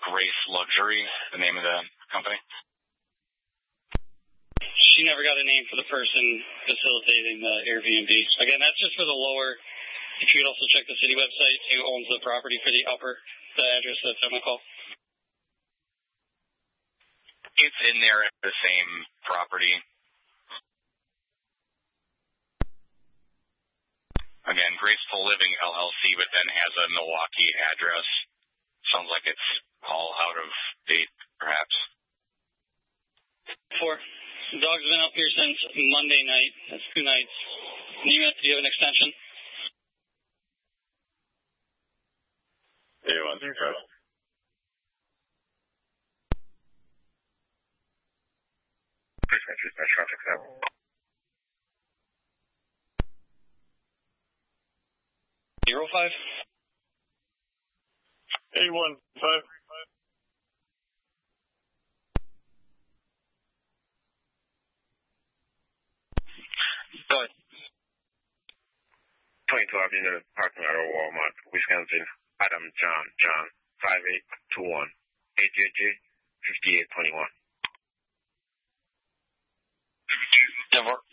Grace Luxury, the name of the company? She never got a name for the person facilitating the Airbnb. Again, that's just for the lower. If you could also check the city website, who owns the property for the upper, the address that's on the call. It's in there at the same property. Again, Graceful Living LLC, but then has a Milwaukee address. Sounds like it's all out of date, perhaps. 4. The dog's been up here since Monday night. That's 2 nights. Do you have an extension? Yeah, 135. Traffic level. 05. 815. Go ahead. 22 in the parking lot of Walmart, Wisconsin. Adam John 5821 AJJ 5821. Denver.